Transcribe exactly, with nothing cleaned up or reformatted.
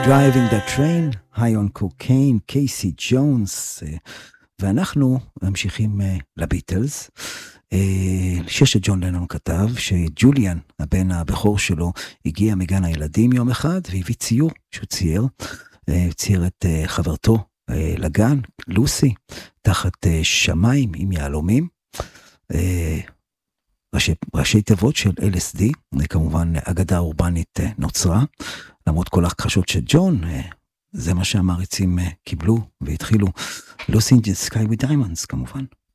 Driving the Train, High on Cocaine, קייסי ג'ונס, ואנחנו ממשיכים לביטלס, שיר שג'ון לנון כתב, שג'וליאן, הבן הבכור שלו, הגיע מגן הילדים יום אחד, והביא ציור שהוא צייר, צייר את חברתו לגן, לוסי, תחת שמיים עם יעלומים, ראשי, ראשי תיבות של אל אס די, כמובן אגדה אורבנית נוצרה, למרות כל ההכחשות של ג'ון, זה מה שהמעריצים קיבלו והתחילו, Lucy in the Sky with Diamonds כמובן.